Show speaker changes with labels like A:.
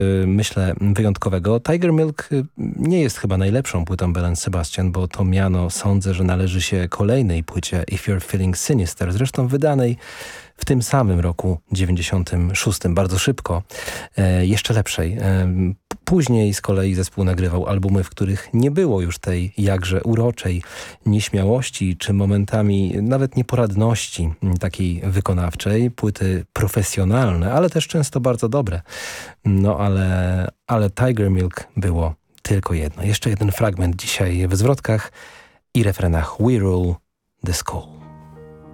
A: myślę, wyjątkowego. Tiger Milk nie jest chyba najlepszą płytą Belle Sebastian, bo to miano sądzę, że należy się kolejnej płycie If You're Feeling Sinister, zresztą wydanej w tym samym roku 96, bardzo szybko, jeszcze lepszej. Później z kolei zespół nagrywał albumy, w których nie było już tej jakże uroczej nieśmiałości, czy momentami nawet nieporadności takiej wykonawczej. Płyty profesjonalne, ale też często bardzo dobre. No ale Tiger Milk było tylko jedno. Jeszcze jeden fragment dzisiaj w zwrotkach i refrenach We Rule the School.